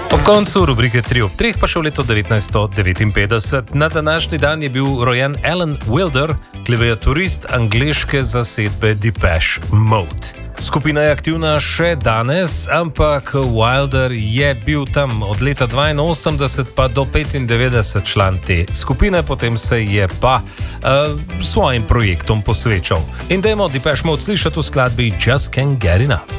Ob koncu rubrike 3 ob 3 pa še v letu 1959. Na današnji dan je bil rojen Alan Wilder, klaviaturist angleške zasedbe Depeche Mode. Skupina je aktivna še danes, ampak Wilder je bil tam od leta 82 pa do 95 član te skupine, potem se je pa svojim projektom posvečal. In dajmo Depeche Mode slišati v skladbi Just Can't Get Enough.